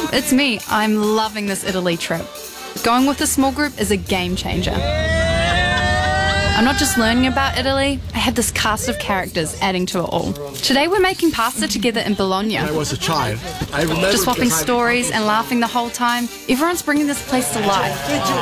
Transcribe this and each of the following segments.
It's me. I'm loving this Italy trip. Going with a small group is a game changer. I'm not just learning about Italy, I have this cast of characters adding to it all. Today we're making pasta together in Bologna. When I was a child, I remember just swapping stories and laughing the whole time. Everyone's bringing this place to life.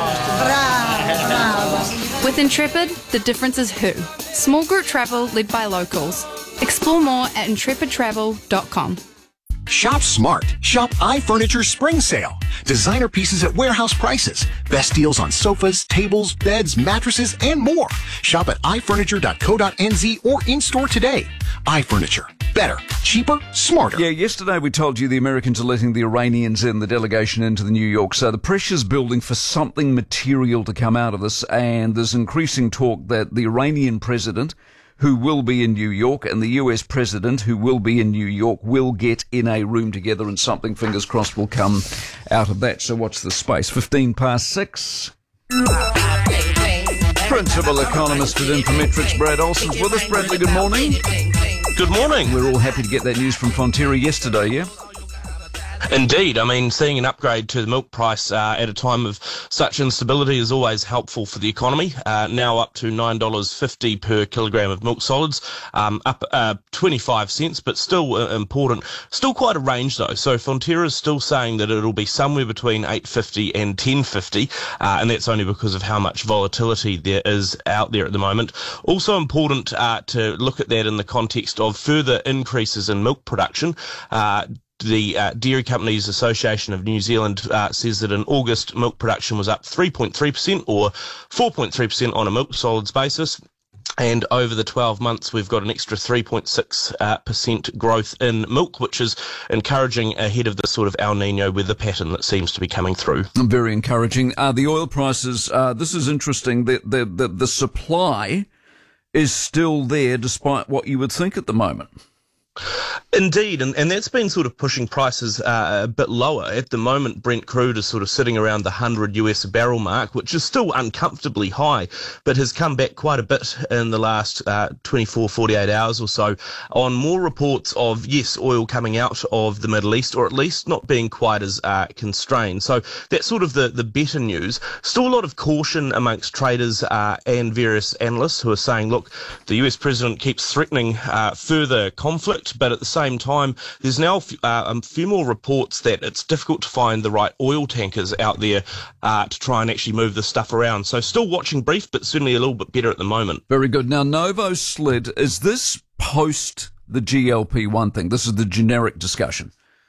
With Intrepid, the difference is who. Small group travel led by locals. Explore more at intrepidtravel.com. Shop smart. Shop iFurniture Spring Sale. Designer pieces at warehouse prices. Best deals on sofas, tables, beds, mattresses, and more. Shop at ifurniture.co.nz or in-store today. iFurniture. Better, cheaper, smarter. Yeah, yesterday we told you the Americans are letting the Iranians in, the delegation into the New York. So the pressure's building for something material to come out of this, and there's increasing talk that the Iranian president, who will be in New York, and the US president, who will be in New York, will get in a room together, and something, fingers crossed, will come out of that. So watch this space. 6:15. Principal economist at Infometrics, Brad Olsen's with us. Bradley, good morning. Good morning. We're all happy to get that news from Fonterra yesterday, yeah? Indeed. I mean, seeing an upgrade to the milk price at a time of such instability is always helpful for the economy. Now up to $9.50 per kilogram of milk solids, up 25 cents, but still important. Still quite a range, though. So Fonterra is still saying that it'll be somewhere between $8.50 and $10.50, and that's only because of how much volatility there is out there at the moment. Also important to look at that in the context of further increases in milk production. The Dairy Companies Association of New Zealand says that in August, milk production was up 3.3% or 4.3% on a milk solids basis. And over the 12 months, we've got an extra 3.6% growth in milk, which is encouraging ahead of the sort of El Nino weather pattern that seems to be coming through. Very encouraging. The oil prices, this is interesting. The supply is still there despite what you would think at the moment. Indeed, and that's been sort of pushing prices a bit lower. At the moment, Brent crude is sort of sitting around the $100 a barrel mark, which is still uncomfortably high, but has come back quite a bit in the last 24, 48 hours or so on more reports of, yes, oil coming out of the Middle East, or at least not being quite as constrained. So that's sort of the better news. Still a lot of caution amongst traders and various analysts who are saying, look, the US president keeps threatening further conflict, but at the same time, there's now a few more reports that it's difficult to find the right oil tankers out there to try and actually move this stuff around. So still watching brief, but certainly a little bit better at the moment. Very good. Now, Novo slid. Is this post the GLP-1 thing? This is the generic discussion.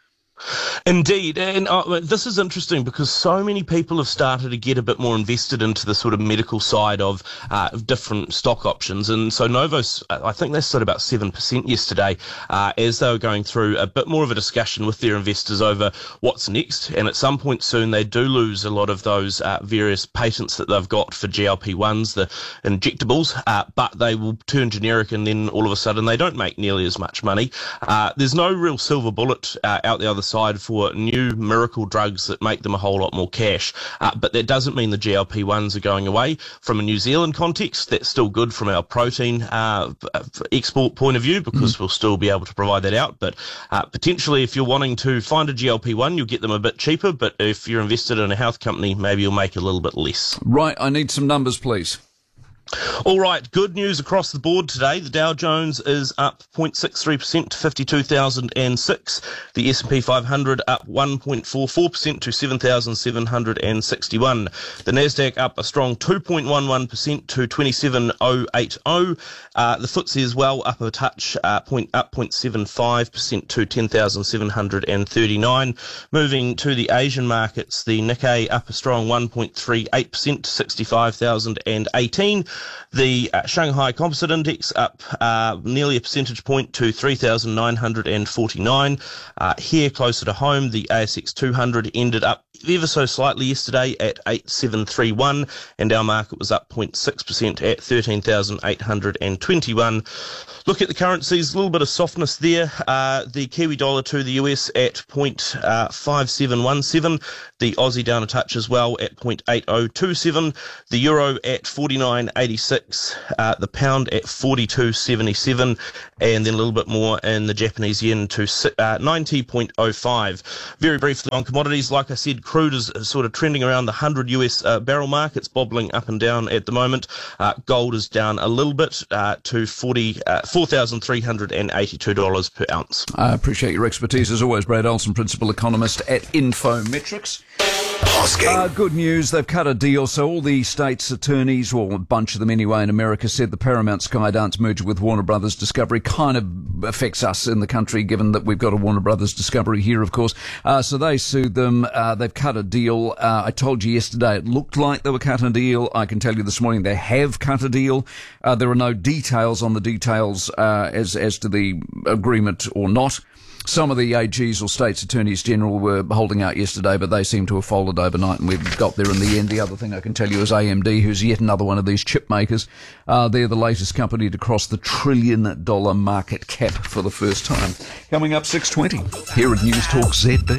Indeed, and this is interesting because so many people have started to get a bit more invested into the sort of medical side of different stock options, and so Novo's, I think they stood about 7% yesterday as they were going through a bit more of a discussion with their investors over what's next, and at some point soon they do lose a lot of those various patents that they've got for GLP-1s, the injectables, but they will turn generic and then all of a sudden they don't make nearly as much money. There's no real silver bullet out the other side for new miracle drugs that make them a whole lot more cash. But that doesn't mean the GLP-1s are going away. From a New Zealand context, that's still good from our protein export point of view because we'll still be able to provide that out. But potentially if you're wanting to find a GLP-1, you'll get them a bit cheaper. But if you're invested in a health company, maybe you'll make a little bit less. Right, I need some numbers, please. All right, good news across the board today. The Dow Jones is up 0.63% to 52,006. The S&P 500 up 1.44% to 7,761. The Nasdaq up a strong 2.11% to 27,080. The FTSE as well up a touch, up 0.75% to 10,739. Moving to the Asian markets, the Nikkei up a strong 1.38% to 65,018. The Shanghai Composite Index up nearly a percentage point to 3,949. Here closer to home, the ASX 200 ended up ever so slightly yesterday at 8,731, and our market was up 0.6% at 13,821. Look at the currencies, a little bit of softness there. The Kiwi dollar to the US at 0.5717, the Aussie down a touch as well at 0.8027, the euro at 49.86, the pound at 42.77, and then a little bit more in the Japanese yen to 90.05. Very briefly on commodities, like I said, crude is sort of trending around the 100 US barrel mark. It's bobbling up and down at the moment. Gold is down a little bit to $4,382 per ounce. I appreciate your expertise as always, Brad Olsen, Principal Economist at Infometrics. Good news, they've cut a deal. So all the states' attorneys, or a bunch of them anyway in America, said the Paramount Skydance merger with Warner Brothers Discovery kind of affects us in the country, given that we've got a Warner Brothers Discovery here, of course. So they sued them. They've cut a deal. I told you yesterday it looked like they were cutting a deal. I can tell you this morning they have cut a deal. There are no details on the details as to the agreement or not. Some of the AGs or States Attorneys General were holding out yesterday, but they seem to have folded overnight, and we've got there in the end. The other thing I can tell you is AMD, who's yet another one of these chip makers. They're the latest company to cross the $1 trillion market cap for the first time. Coming up 6:20 here at News Talk ZB.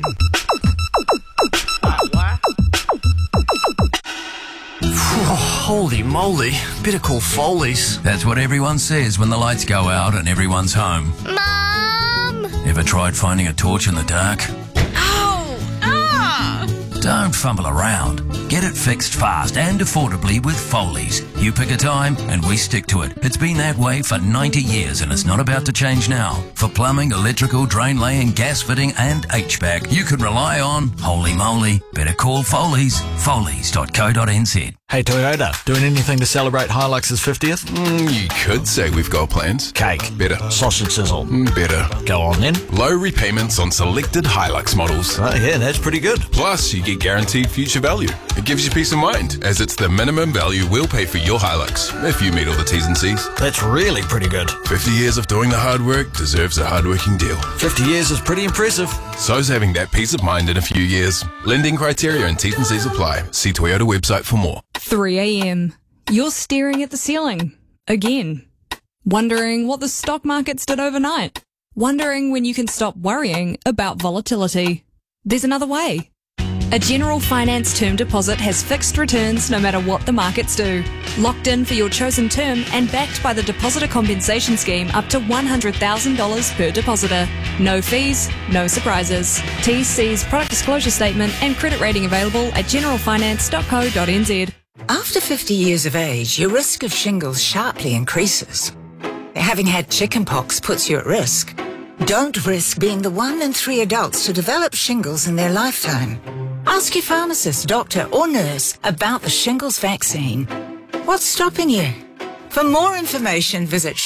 Holy moly, better call Foley's. That's what everyone says when the lights go out and everyone's home. Mom! Ever tried finding a torch in the dark? Ow! Ah! Don't fumble around. Get it fixed fast and affordably with Foley's. You pick a time and we stick to it. It's been that way for 90 years and it's not about to change now. For plumbing, electrical, drain laying, gas fitting and HVAC, you can rely on, holy moly, better call Foley's. Foley's.co.nz. Hey Toyota, doing anything to celebrate Hilux's 50th? You could say we've got plans. Cake. Better. Sausage sizzle. Better. Go on then. Low repayments on selected Hilux models. Oh yeah, that's pretty good. Plus, you get guaranteed future value. It gives you peace of mind, as it's the minimum value we'll pay for your Hilux, if you meet all the T's and C's. That's really pretty good. 50 years of doing the hard work deserves a hard-working deal. 50 years is pretty impressive. So's having that peace of mind in a few years. Lending criteria and T's and C's apply. See Toyota website for more. 3 a.m. You're staring at the ceiling. Again. Wondering what the stock markets did overnight. Wondering when you can stop worrying about volatility. There's another way. A General Finance term deposit has fixed returns no matter what the markets do. Locked in for your chosen term and backed by the Depositor Compensation Scheme up to $100,000 per depositor. No fees, no surprises. TC's product disclosure statement and credit rating available at generalfinance.co.nz. After 50 years of age, your risk of shingles sharply increases. Having had chickenpox puts you at risk. Don't risk being the 1 in 3 adults to develop shingles in their lifetime. Ask your pharmacist, doctor or nurse about the shingles vaccine. What's stopping you? For more information, visit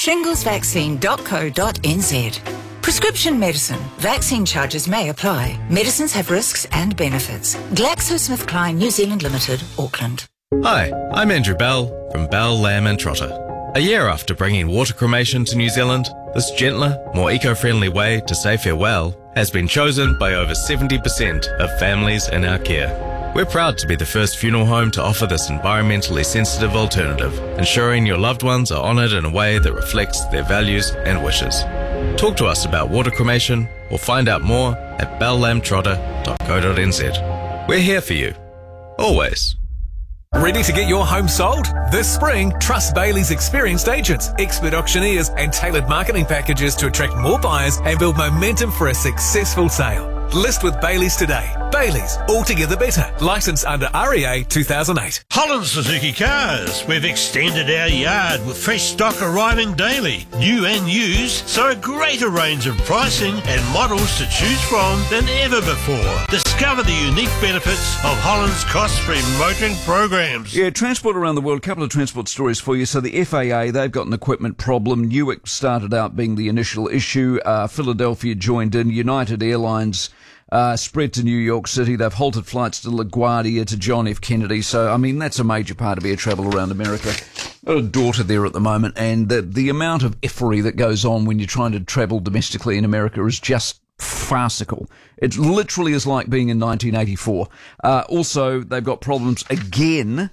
shinglesvaccine.co.nz. Prescription medicine. Vaccine charges may apply. Medicines have risks and benefits. GlaxoSmithKline New Zealand Limited, Auckland. Hi, I'm Andrew Bell from Bell, Lamb and Trotter. A year after bringing water cremation to New Zealand, this gentler, more eco-friendly way to say farewell has been chosen by over 70% of families in our care. We're proud to be the first funeral home to offer this environmentally sensitive alternative, ensuring your loved ones are honoured in a way that reflects their values and wishes. Talk to us about water cremation or find out more at bellamtrotter.co.nz. We're here for you. Always. Ready to get your home sold? This spring, trust Bailey's experienced agents, expert auctioneers and tailored marketing packages to attract more buyers and build momentum for a successful sale. List with Bailey's today. Bailey's, altogether better. Licensed under REA 2008. Holland Suzuki Cars. We've extended our yard with fresh stock arriving daily. New and used, so a greater range of pricing and models to choose from than ever before. Discover the unique benefits of Holland's cost-free motoring programs. Yeah, transport around the world. A couple of transport stories for you. So the FAA, they've got an equipment problem. Newark started out being the initial issue. Philadelphia joined in. United Airlines spread to New York City. They've halted flights to LaGuardia, to John F. Kennedy. So, I mean, that's a major part of air travel around America. I've got a daughter there at the moment, and the amount of effery that goes on when you're trying to travel domestically in America is just farcical. It literally is like being in 1984. Also, they've got problems again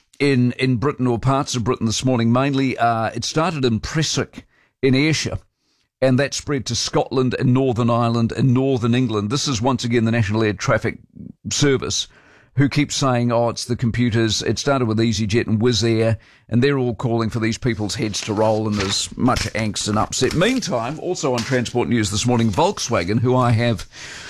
in Britain or parts of Britain this morning. Mainly, it started in Prestwick in Ayrshire, and that spread to Scotland and Northern Ireland and Northern England. This is once again the National Air Traffic Service, who keeps saying, it's the computers. It started with EasyJet and Wizz Air, and they're all calling for these people's heads to roll, and there's much angst and upset. Meantime, also on Transport News this morning, Volkswagen, who I have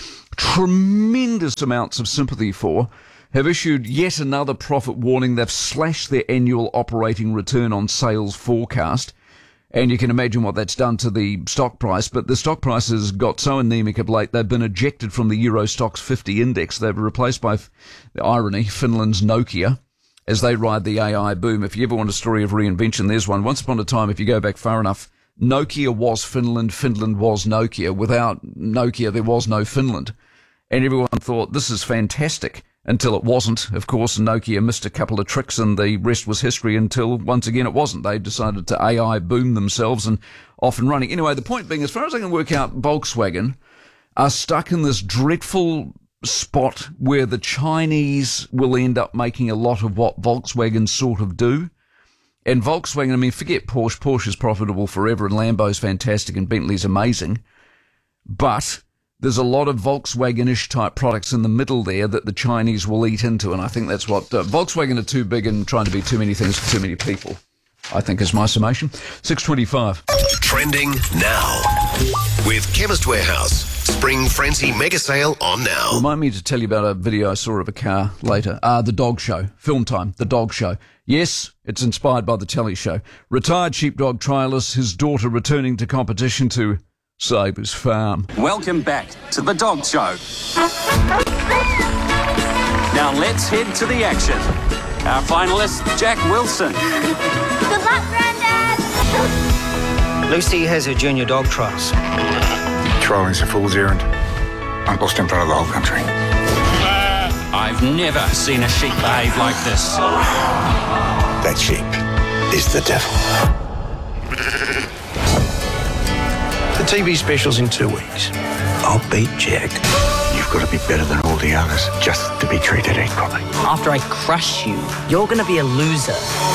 tremendous amounts of sympathy for, have issued yet another profit warning. They've slashed their annual operating return on sales forecast. And you can imagine what that's done to the stock price. But the stock price has got so anemic of late, they've been ejected from the Euro Stoxx 50 index. They've replaced by, the irony, Finland's Nokia, as they ride the AI boom. If you ever want a story of reinvention, there's one. Once upon a time, if you go back far enough, Nokia was Finland, Finland was Nokia. Without Nokia, there was no Finland. And everyone thought, this is fantastic. Until it wasn't, of course, and Nokia missed a couple of tricks and the rest was history until, once again, it wasn't. They decided to AI boom themselves and off and running. Anyway, the point being, as far as I can work out, Volkswagen are stuck in this dreadful spot where the Chinese will end up making a lot of what Volkswagen sort of do. And Volkswagen, I mean, forget Porsche. Porsche is profitable forever and Lambo's fantastic and Bentley's amazing. But there's a lot of Volkswagen-ish type products in the middle there that the Chinese will eat into, and I think that's what Volkswagen are too big and trying to be too many things for too many people, I think is my summation. 6:25. Trending now with Chemist Warehouse. Spring Frenzy mega sale on now. Remind me to tell you about a video I saw of a car later. The Dog Show. Film time. The Dog Show. Yes, it's inspired by the telly show. Retired sheepdog trialist, his daughter returning to competition to save his farm. Welcome back to the Dog Show. Now let's head to the action. Our finalist, Jack Wilson. Good luck, Grandad. Lucy has her junior dog trials. Trialing's a fool's errand. I'm lost in front of the whole country. I've never seen a sheep behave like this. That sheep is the devil. The TV special's in 2 weeks. I'll beat Jack. You've got to be better than all the others just to be treated equally. After I crush you, you're going to be a loser.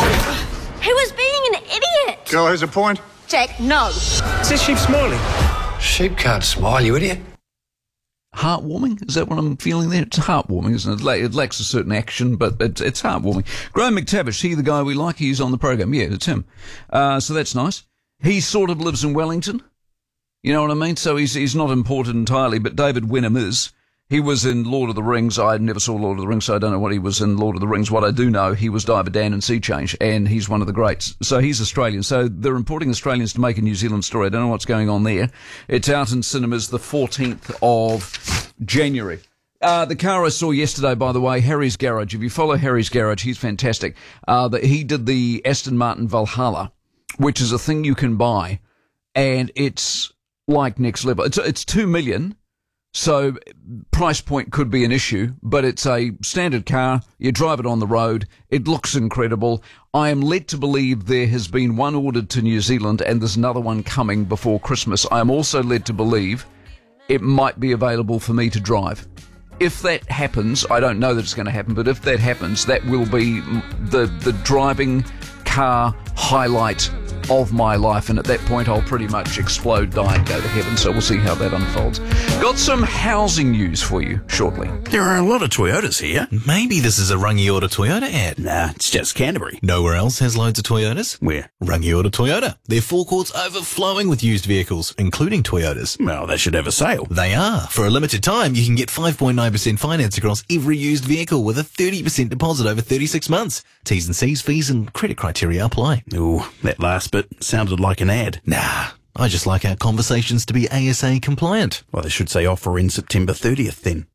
He was being an idiot. Girl has a point. Jack, no. Is this sheep smiling? Sheep can't smile, you idiot. Heartwarming? Is that what I'm feeling there? It's heartwarming, isn't it? It lacks a certain action, but it's heartwarming. Graham McTavish, he the guy we like, he's on the program. Yeah, it's him. So that's nice. He sort of lives in Wellington. You know what I mean? So he's not imported entirely, but David Wenham is. He was in Lord of the Rings. I never saw Lord of the Rings, so I don't know what he was in Lord of the Rings. What I do know, he was Diver Dan in Sea Change, and he's one of the greats. So he's Australian. So they're importing Australians to make a New Zealand story. I don't know what's going on there. It's out in cinemas the 14th of January. The car I saw yesterday, by the way, Harry's Garage. If you follow Harry's Garage, he's fantastic. He did the Aston Martin Valhalla, which is a thing you can buy, and it's like next level. It's 2 million, so price point could be an issue, but it's a standard car. You drive it on the road. It looks incredible. I am led to believe there has been one ordered to New Zealand and there's another one coming before Christmas. I am also led to believe it might be available for me to drive. If that happens, I don't know that it's going to happen, but if that happens, that will be the driving car highlight of my life, and at that point I'll pretty much explode, die and go to heaven, so we'll see how that unfolds. Got some housing news for you shortly. There are a lot of Toyotas here. Maybe this is a Rangiora Toyota ad. Nah, it's just Canterbury. Nowhere else has loads of Toyotas? Where? Rangiora Toyota. Their forecourt's overflowing with used vehicles, including Toyotas. Well, they should have a sale. They are. For a limited time, you can get 5.9% finance across every used vehicle with a 30% deposit over 36 months. T's and C's, fees and credit criteria apply. Ooh, that last bit sounded like an ad. Nah, I just like our conversations to be ASA compliant. Well, they should say offer in September 30th then.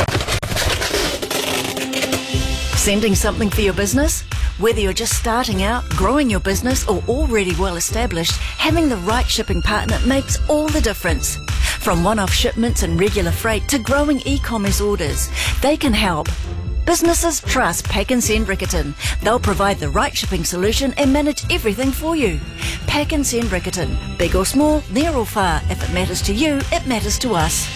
Sending something for your business? Whether you're just starting out, growing your business, or already well established, having the right shipping partner makes all the difference. From one-off shipments and regular freight to growing e-commerce orders, they can help. Businesses trust Pack and Send Riccarton. They'll provide the right shipping solution and manage everything for you. Pack and send Riccarton. Big or small, near or far. If it matters to you, it matters to us.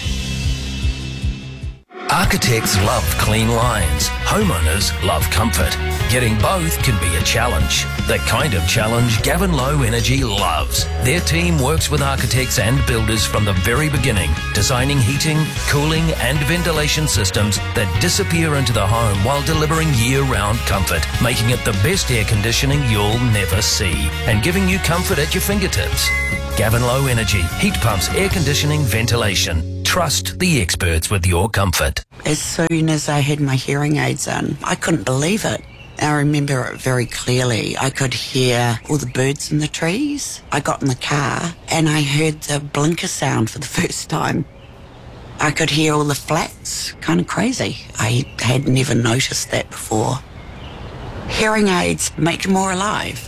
Architects love clean lines. Homeowners love comfort. Getting both can be a challenge. The kind of challenge Gavin Low Energy loves. Their team works with architects and builders from the very beginning, designing heating, cooling and ventilation systems that disappear into the home while delivering year-round comfort, making it the best air conditioning you'll never see and giving you comfort at your fingertips. Gavin Low Energy, heat pumps, air conditioning, ventilation. Trust the experts with your comfort. As soon as I had my hearing aids in, I couldn't believe it. I remember it very clearly. I could hear all the birds in the trees. I got in the car and I heard the blinker sound for the first time. I could hear all the flats. Kind of crazy. I had never noticed that before. Hearing aids make you more alive.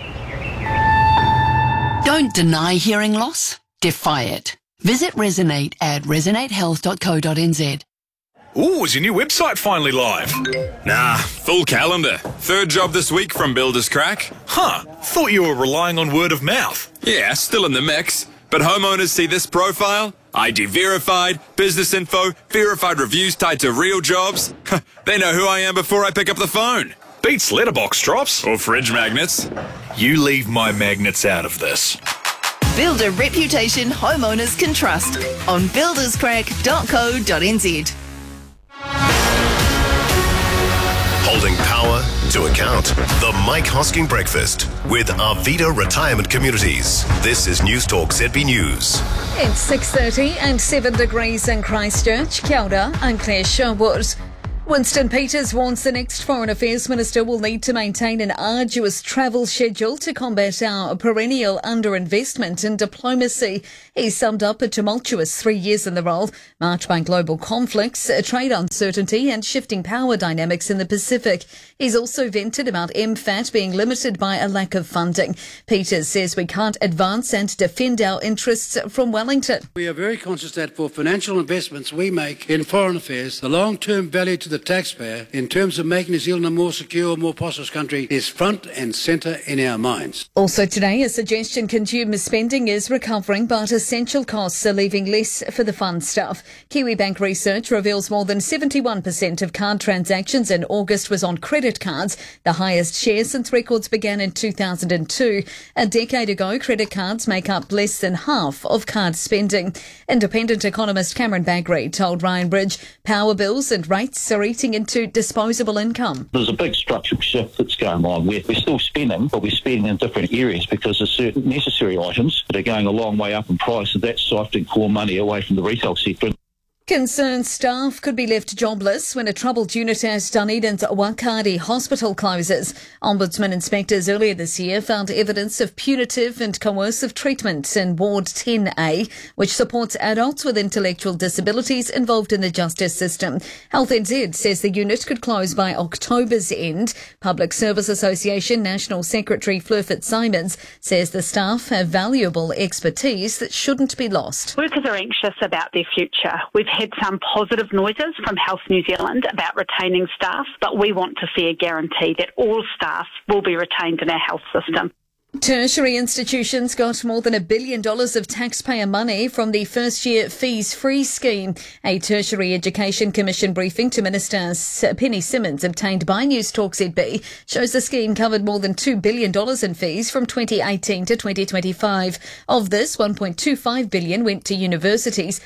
Don't deny hearing loss. Defy it. Visit Resonate at resonatehealth.co.nz. Ooh, is your new website finally live? Nah, full calendar. Third job this week from Builders Crack. Huh, thought you were relying on word of mouth. Yeah, still in the mix. But homeowners see this profile, ID verified, business info, verified reviews tied to real jobs. They know who I am before I pick up the phone. Beats letterbox drops. Or fridge magnets. You leave my magnets out of this. Build a reputation homeowners can trust on builderscrack.co.nz. Holding power to account. The Mike Hosking Breakfast with Arvida Retirement Communities. This is News Talk ZB News. It's 6:30 and 7 degrees in Christchurch. Kia ora, I'm Claire Sherwood. Winston Peters warns the next Foreign Affairs Minister will need to maintain an arduous travel schedule to combat our perennial underinvestment in diplomacy. He summed up a tumultuous 3 years in the role, marked by global conflicts, trade uncertainty and shifting power dynamics in the Pacific. He's also vented about MFAT being limited by a lack of funding. Peters says we can't advance and defend our interests from Wellington. We are very conscious that for financial investments we make in foreign affairs, the long-term value to the taxpayer in terms of making New Zealand a more secure, more prosperous country is front and centre in our minds. Also today, a suggestion consumer spending is recovering, but essential costs are leaving less for the fun stuff. Kiwibank research reveals more than 71% of card transactions in August was on credit cards, the highest share since records began in 2002. A decade ago, credit cards make up less than half of card spending. Independent economist Cameron Bagri told Ryan Bridge power bills and rates are eating into disposable income. There's a big structural shift that's going on where we're still spending, but we're spending in different areas because there's certain necessary items that are going a long way up in price, and that's siphoning core money away from the retail sector. Concerned staff could be left jobless when a troubled unit at Dunedin's Wakari Hospital closes. Ombudsman inspectors earlier this year found evidence of punitive and coercive treatment in Ward 10A, which supports adults with intellectual disabilities involved in the justice system. Health NZ says the unit could close by October's end. Public Service Association National Secretary Fleur Fitzsimons says the staff have valuable expertise that shouldn't be lost. Workers are anxious about their future. We've had some positive noises from Health New Zealand about retaining staff, but we want to see a guarantee that all staff will be retained in our health system. Tertiary institutions got more than $1 billion of taxpayer money from the first-year fees-free scheme. A Tertiary Education Commission briefing to Minister Penny Simmons obtained by News Talk ZB shows the scheme covered more than $2 billion in fees from 2018 to 2025. Of this, $1.25 billion went to universities,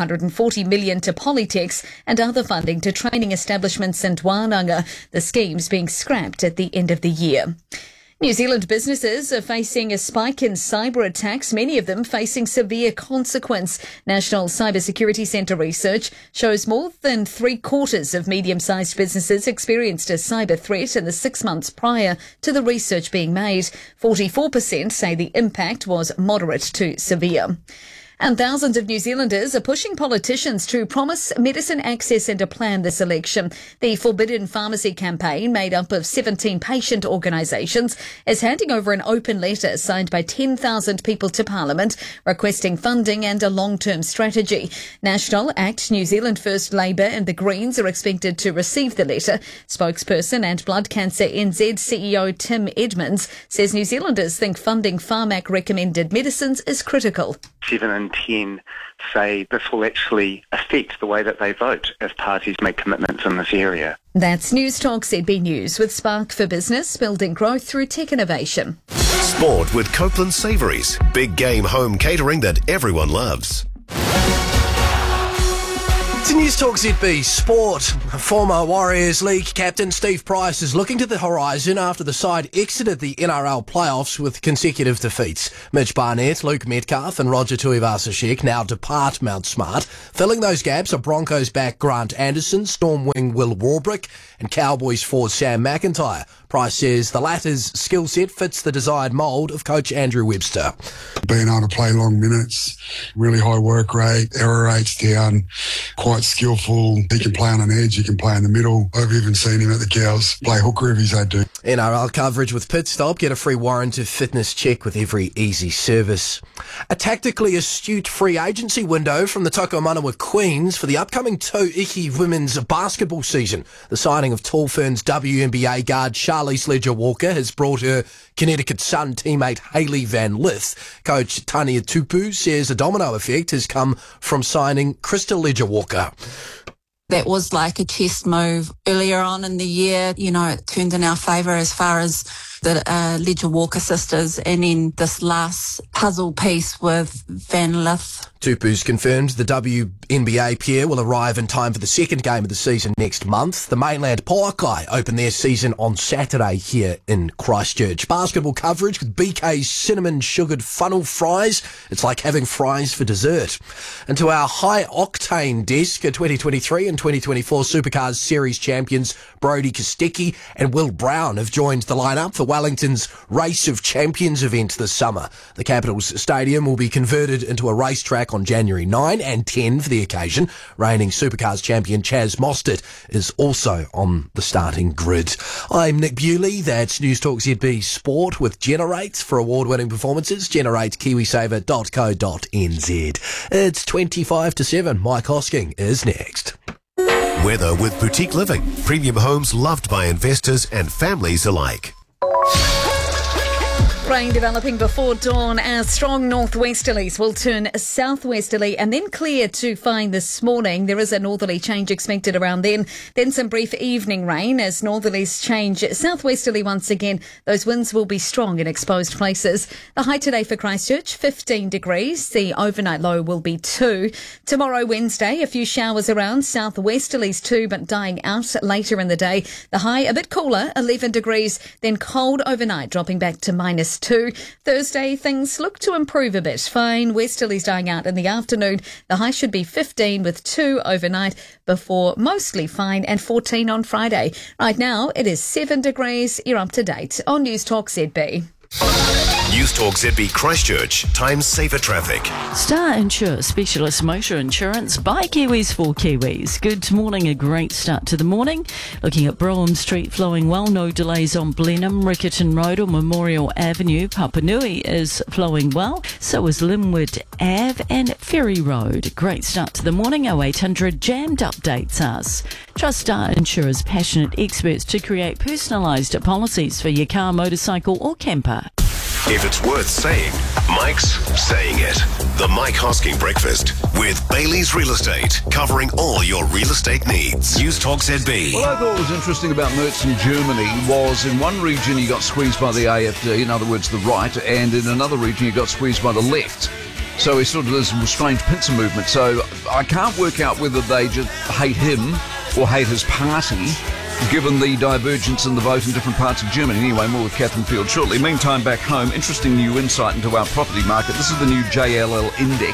$440 million to polytechs and other funding to training establishments and wānanga. The scheme's being scrapped at the end of the year. New Zealand businesses are facing a spike in cyber attacks, many of them facing severe consequence. National Cybersecurity Centre research shows more than 3/4 of medium-sized businesses experienced a cyber threat in the 6 months prior to the research being made. 44% say the impact was moderate to severe. And thousands of New Zealanders are pushing politicians to promise medicine access and a plan this election. The Forbidden Pharmacy campaign, made up of 17 patient organisations, is handing over an open letter signed by 10,000 people to Parliament, requesting funding and a long-term strategy. National, ACT, New Zealand First, Labour and the Greens are expected to receive the letter. Spokesperson and Blood Cancer NZ CEO Tim Edmonds says New Zealanders think funding Pharmac recommended medicines is critical. 7 in 10 say this will actually affect the way that they vote if parties make commitments in this area. That's News Talk ZB News with Spark for Business, building growth through tech innovation. Sport with Copeland Savouries. Big game home catering that everyone loves. To News Talk ZB Sport, former Warriors League captain Steve Price is looking to the horizon after the side exited the NRL playoffs with consecutive defeats. Mitch Barnett, Luke Metcalf and Roger Tuivasa-Sheck now depart Mount Smart. Filling those gaps are Broncos back Grant Anderson, Storm wing Will Warbrick and Cowboys forward Sam McIntyre. Price says the latter's skill set fits the desired mould of coach Andrew Webster. Being able to play long minutes, really high work rate, error rates down, quite skillful. He can play on an edge, he can play in the middle. I've even seen him at the Cows play hooker if he's had to. NRL coverage with Pit Stop. Get a free warrant of fitness check with every easy service. A tactically astute free agency window from the Tokomanawa Queens for the upcoming Tau Iki women's basketball season. The signing of Tall Ferns WNBA guard Charlize Ledger-Walker has brought her Connecticut Sun teammate Hayley Van Lith. Coach Tania Tupu says a domino effect has come from signing Krista Ledger-Walker. That was like a chess move earlier on in the year. You know, it turned in our favour as far as the Ledger-Walker sisters, and then this last puzzle piece with Van Lith. Tupu's confirmed the WNBA pair will arrive in time for the second game of the season next month. The mainland Poakai open their season on Saturday here in Christchurch. Basketball coverage with BK's cinnamon sugared funnel fries. It's like having fries for dessert. And to our high octane desk, 2023 and 2024 Supercars Series champions Brody Kostecki and Will Brown have joined the lineup for Wellington's Race of Champions event this summer. The Capitals Stadium will be converted into a racetrack on January 9 and 10 for the occasion. Reigning Supercars champion Chaz Mostert is also on the starting grid. I'm Nick Bewley. That's News Talk ZB Sport with Generate. For award-winning performances, generate kiwisaver.co.nz. It's 25 to 7. Mike Hosking is next. Weather with Boutique Living. Premium homes loved by investors and families alike. Rain developing before dawn as strong northwesterlies will turn southwesterly and then clear to fine this morning. There is a northerly change expected around then. Then some brief evening rain as northerlies change southwesterly once again. Those winds will be strong in exposed places. The high today for Christchurch, 15 degrees. The overnight low will be 2. Tomorrow, Wednesday, a few showers around. Southwesterlies 2, but dying out later in the day. The high a bit cooler, 11 degrees. Then cold overnight, dropping back to -2. Thursday, things look to improve a bit. Fine westerlies dying out in the afternoon. The high should be 15 with 2 overnight before mostly fine and 14 on Friday. Right now, it is 7 degrees. You're up to date on News Talk ZB. News Talk ZB Christchurch. Time saver traffic. Star Insure, specialist motor insurance by Kiwis for Kiwis. Good morning, a great start to the morning. Looking at Brougham Street flowing well, no delays on Blenheim, Riccarton Road or Memorial Avenue. Papanui is flowing well, so is Linwood Ave and Ferry Road. Great start to the morning, 0800 Jammed updates us. Trust Star Insurer's passionate experts to create personalised policies for your car, motorcycle or camper. If it's worth saying, Mike's saying it. The Mike Hosking Breakfast with Bailey's Real Estate, covering all your real estate needs. News Talk ZB. What I thought was interesting about Merz in Germany was in one region he got squeezed by the AfD, in other words the right, and in another region he got squeezed by the left. So he sort of does a strange pincer movement. So I can't work out whether they just hate him or hate his party, given the divergence in the vote in different parts of Germany. Anyway, more with Catherine Field shortly. Meantime, back home, interesting new insight into our property market. This is the new JLL Index.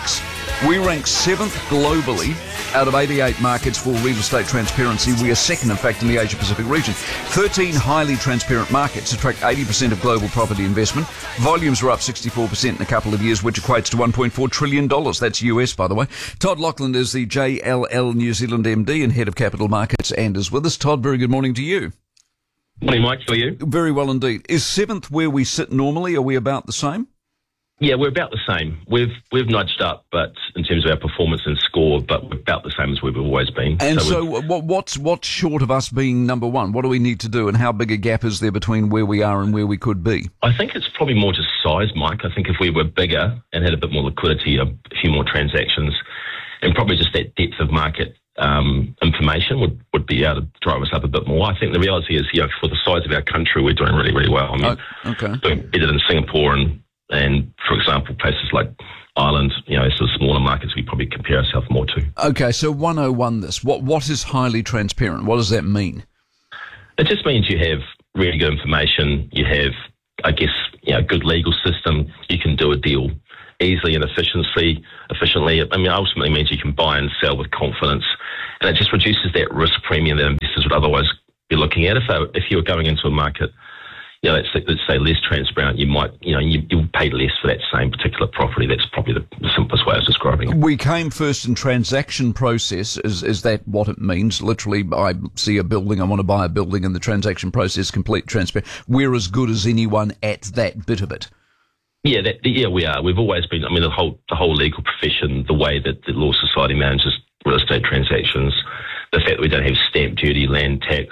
We rank 7th globally out of 88 markets for real estate transparency. We are second, in fact, in the Asia-Pacific region. 13 highly transparent markets attract 80% of global property investment. Volumes are up 64% in a couple of years, which equates to $1.4 trillion. That's US, by the way. Todd Loughlin is the JLL New Zealand MD and Head of Capital Markets and is with us. Todd, very good morning to you. Morning, Mike. How are you? Very well indeed. Is 7th where we sit normally? Are we about the same? Yeah, we're about the same. We've nudged up, but in terms of our performance and score, but we're about the same as we've always been. And so what's short of us being number one? What do we need to do, and how big a gap is there between where we are and where we could be? I think it's probably more just size, Mike. I think if we were bigger and had a bit more liquidity, a few more transactions, and probably just that depth of market information would be able to drive us up a bit more. I think the reality is, for the size of our country, we're doing really, really well. I mean, doing better than Singapore and, for example, places like Ireland, sort of smaller markets we probably compare ourselves more to. Okay, so 101 this. What is highly transparent? What does that mean? It just means you have really good information. You have, I guess, a good legal system. You can do a deal easily and efficiently. I mean, ultimately means you can buy and sell with confidence. And it just reduces that risk premium that investors would otherwise be looking at. If you were going into a market, let's say less transparent, you might, you'll pay less for that same particular property. That's probably the simplest way of describing it. We came first in transaction process. Is that what it means? Literally, I see a building, I want to buy a building, and the transaction process complete transparent. We're as good as anyone at that bit of it. Yeah, we are. We've always been. I mean, the whole legal profession, the way that the Law Society manages real estate transactions, the fact that we don't have stamp duty, land tax,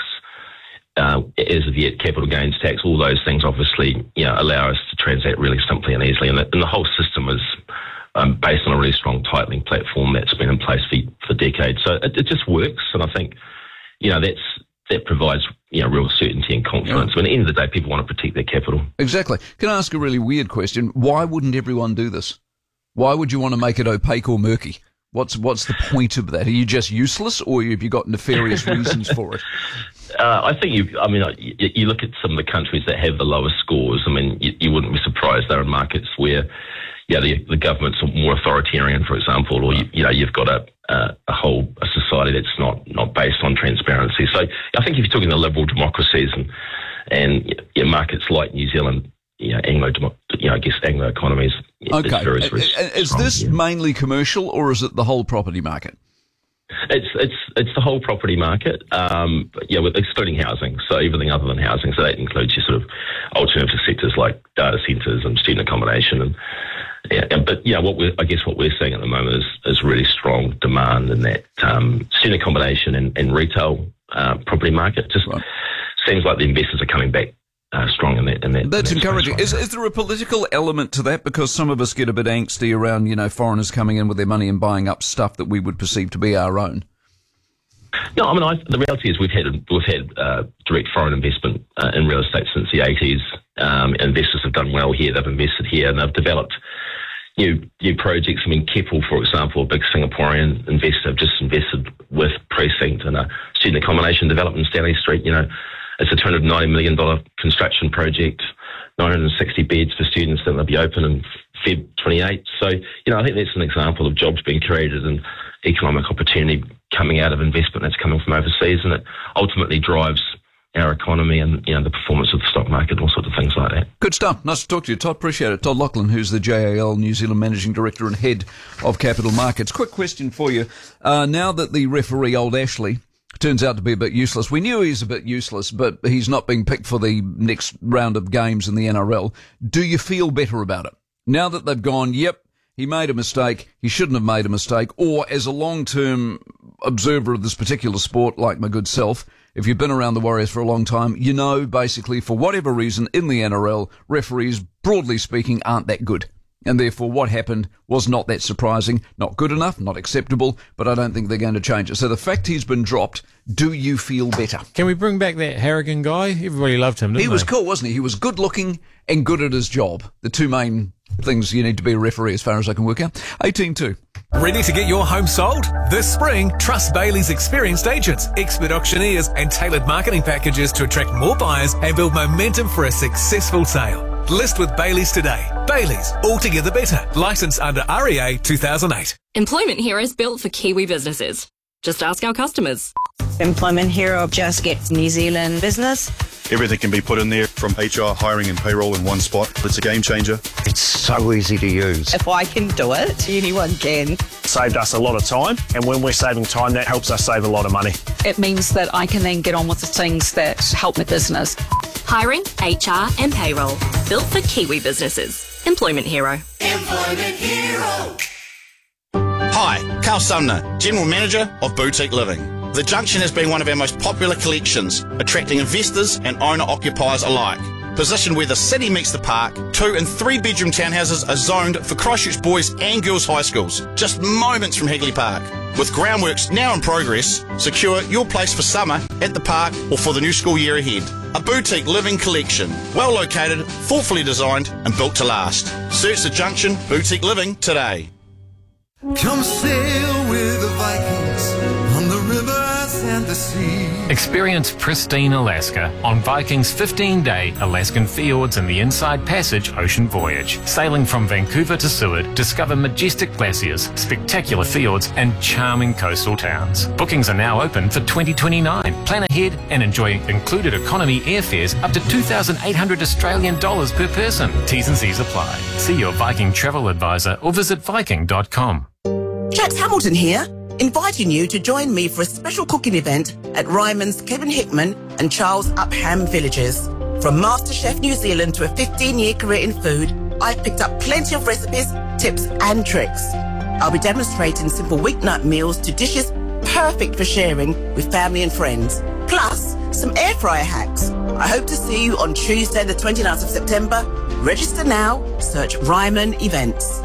as of yet, capital gains tax, all those things obviously allow us to transact really simply and easily. And the whole system is based on a really strong titling platform that's been in place for decades. So it just works, and I think that provides real certainty and confidence. But at the end of the day, people want to protect their capital. Exactly. Can I ask a really weird question? Why wouldn't everyone do this? Why would you want to make it opaque or murky? What's the point of that? Are you just useless, or have you got nefarious reasons for it? I think you look at some of the countries that have the lowest scores. I mean, you wouldn't be surprised they're in markets where the government's more authoritarian, for example, or you've got a society that's not based on transparency. So I think if you're talking the liberal democracies and markets like New Zealand, Anglo economies. Okay. Is this mainly commercial, or is it the whole property market? It's the whole property market, with excluding housing, so everything other than housing. So that includes your sort of alternative sectors like data centres and student accommodation, but what we're seeing at the moment is really strong demand in that student accommodation and retail property market. Just seems like the investors are coming back strong in that. That's encouraging. Is there a political element to that? Because some of us get a bit angsty around, foreigners coming in with their money and buying up stuff that we would perceive to be our own. No, I mean, the reality is we've had direct foreign investment in real estate since the 80s. Investors have done well here. They've invested here, and they've developed new projects. I mean, Keppel, for example, a big Singaporean investor, have just invested with Precinct in a student accommodation development in Stanley Street. It's a $290 million construction project, 960 beds for students that will be open in Feb 28. So, I think that's an example of jobs being created and economic opportunity coming out of investment that's coming from overseas, and it ultimately drives our economy and, the performance of the stock market, all sorts of things like that. Good stuff. Nice to talk to you, Todd. Appreciate it. Todd Loughlin, who's the JLL New Zealand Managing Director and Head of Capital Markets. Quick question for you. Now that the referee, Old Ashley, turns out to be a bit useless. We knew he's a bit useless, but he's not being picked for the next round of games in the NRL. Do you feel better about it? Now that they've gone, yep, he made a mistake, he shouldn't have made a mistake, or as a long-term observer of this particular sport, like my good self, if you've been around the Warriors for a long time, basically, for whatever reason, in the NRL, referees, broadly speaking, aren't that good. And therefore, what happened was not that surprising, not good enough, not acceptable, but I don't think they're going to change it. So the fact he's been dropped, do you feel better? Can we bring back that Harrigan guy? Everybody loved him, didn't they? He was cool, wasn't he? He was good looking and good at his job. The two main things you need to be a referee as far as I can work out. 18-2. Ready to get your home sold? This spring, trust Bailey's experienced agents, expert auctioneers and tailored marketing packages to attract more buyers and build momentum for a successful sale. List with Baileys today. Baileys, altogether better. Licence under REA 2008. Employment Hero is built for Kiwi businesses. Just ask our customers. Employment Hero just gets New Zealand business. Everything can be put in there, from HR, hiring and payroll in one spot. It's a game changer. It's so easy to use. If I can do it, anyone can. Saved us a lot of time, and when we're saving time, that helps us save a lot of money. It means that I can then get on with the things that help my business. Hiring, HR and payroll. Built for Kiwi businesses. Employment Hero. Employment Hero. Hi, Carl Sumner, General Manager of Boutique Living. The Junction has been one of our most popular collections, attracting investors and owner-occupiers alike. Positioned where the city meets the park, 2 and 3 bedroom townhouses are zoned for Christchurch boys and girls high schools, just moments from Hagley Park. With groundworks now in progress, secure your place for summer at the park or for the new school year ahead. A boutique living collection, well located, thoughtfully designed and built to last. Search the Junction Boutique Living today. Come sail with the Vikings on the rivers and the sea. Experience pristine Alaska on Viking's 15-day Alaskan fjords and the Inside Passage ocean voyage. Sailing from Vancouver to Seward, discover majestic glaciers, spectacular fjords and charming coastal towns. Bookings are now open for 2029. Plan ahead and enjoy included economy airfares up to $2,800 Australian dollars per person. T's and C's apply. See your Viking travel advisor or visit viking.com. Jax Hamilton here, inviting you to join me for a special cooking event at Ryman's Kevin Hickman and Charles Upham villages. From MasterChef New Zealand to a 15-year career in food, I've picked up plenty of recipes, tips and tricks. I'll be demonstrating simple weeknight meals to dishes perfect for sharing with family and friends, plus some air fryer hacks. I hope to see you on Tuesday the 29th of September. Register now, search Ryman Events.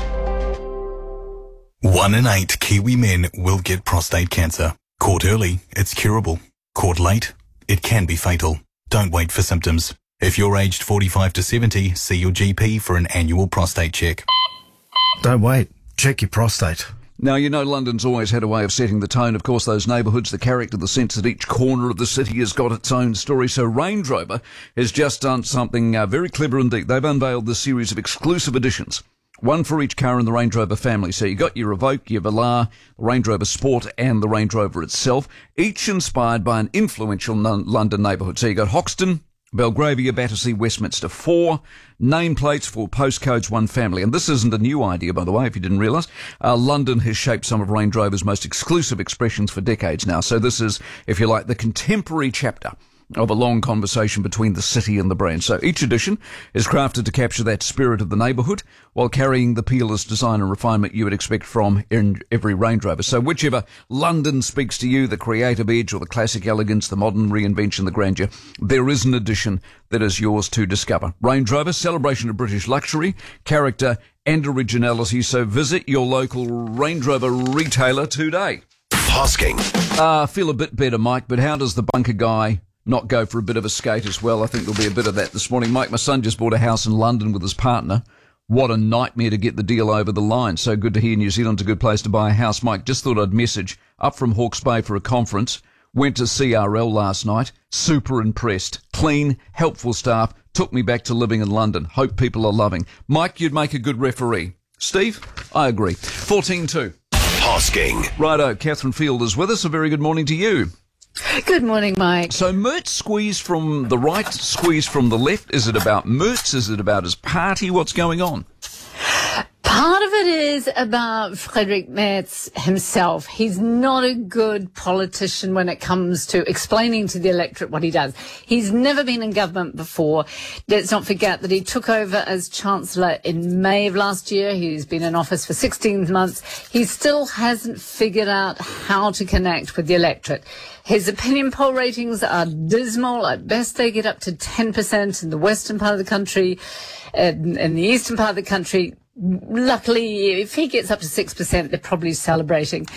1 in 8 Kiwi men will get prostate cancer. Caught early, it's curable. Caught late, it can be fatal. Don't wait for symptoms. If you're aged 45 to 70, see your GP for an annual prostate check. Don't wait. Check your prostate. Now, you know, London's always had a way of setting the tone. Of course, those neighbourhoods, the character, the sense that each corner of the city has got its own story. So Range Rover has just done something very clever indeed. They've unveiled this series of exclusive editions. One for each car in the Range Rover family. So you got your Evoque, your Velar, the Range Rover Sport and the Range Rover itself, each inspired by an influential London neighbourhood. So you got Hoxton, Belgravia, Battersea, Westminster, 4 nameplates, 4 postcodes, 1 family. And this isn't a new idea, by the way, if you didn't realise. London has shaped some of Range Rover's most exclusive expressions for decades now. So this is, if you like, the contemporary chapter of a long conversation between the city and the brand. So each edition is crafted to capture that spirit of the neighbourhood while carrying the peerless design and refinement you would expect from every Range Rover. So whichever London speaks to you, the creative edge or the classic elegance, the modern reinvention, the grandeur, there is an edition that is yours to discover. Range Rover, celebration of British luxury, character and originality. So visit your local Range Rover retailer today. Hosking. Feel a bit better, Mike, but how does the bunker guy not go for a bit of a skate as well? I think there'll be a bit of that this morning. Mike, my son just bought a house in London with his partner. What a nightmare to get the deal over the line. So good to hear New Zealand's a good place to buy a house. Mike, just thought I'd message. Up from Hawke's Bay for a conference. Went to CRL last night. Super impressed. Clean, helpful staff. Took me back to living in London. Hope people are loving. Mike, you'd make a good referee. Steve? I agree. 14-2. Hosking. Righto, Catherine Field is with us. A very good morning to you. Good morning, Mike. So Mertz squeeze from the right, squeeze from the left. Is it about Mertz? Is it about his party? What's going on? Part of it is about Friedrich Merz himself. He's not a good politician when it comes to explaining to the electorate what he does. He's never been in government before. Let's not forget that he took over as Chancellor in May of last year. He's been in office for 16 months. He still hasn't figured out how to connect with the electorate. His opinion poll ratings are dismal. At best, they get up to 10% in the western part of the country. In the eastern part of the country, luckily, if he gets up to 6%, they're probably celebrating.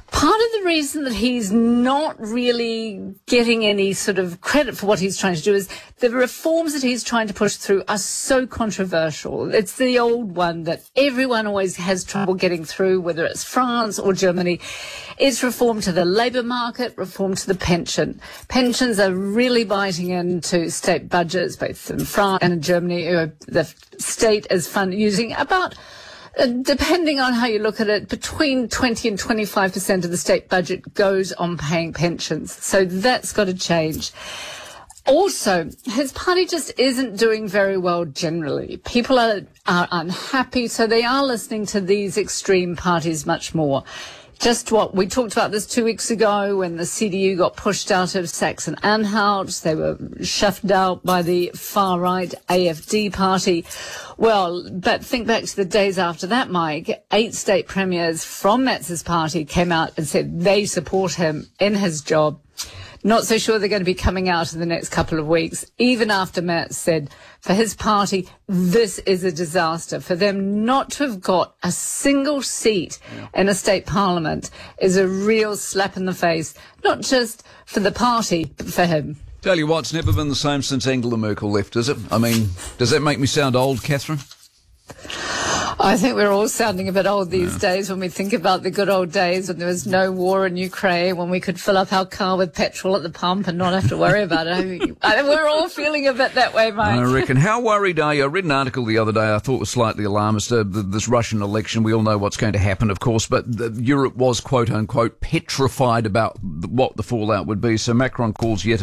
Part of the reason that he's not really getting any sort of credit for what he's trying to do is the reforms that he's trying to push through are so controversial. It's the old one that everyone always has trouble getting through, whether it's France or Germany. It's reform to the labour market, reform to the pension. Pensions are really biting into state budgets, both in France and in Germany. The state is using about, depending on how you look at it, between 20 and 25% of the state budget goes on paying pensions. So that's got to change. Also, his party just isn't doing very well generally. People are unhappy, so they are listening to these extreme parties much more. Just what we talked about this 2 weeks ago when the CDU got pushed out of Saxon-Anhalt. They were shoved out by the far-right AfD party. Well, but think back to the days after that, Mike. 8 state premiers from Metz's party came out and said they support him in his job. Not so sure they're going to be coming out in the next couple of weeks, even after Metz said for his party, this is a disaster. For them not to have got a single seat in a state parliament is a real slap in the face, not just for the party, but for him. Tell you what, it's never been the same since Angela Merkel left, is it? I mean, does that make me sound old, Catherine? I think we're all sounding a bit old these days when we think about the good old days when there was no war in Ukraine, when we could fill up our car with petrol at the pump and not have to worry about it. We're all feeling a bit that way, Mike. I reckon. How worried are you? I read an article the other day I thought was slightly alarmist. This Russian election, we all know what's going to happen, of course, but Europe was, quote-unquote, petrified about what the fallout would be. So Macron calls yet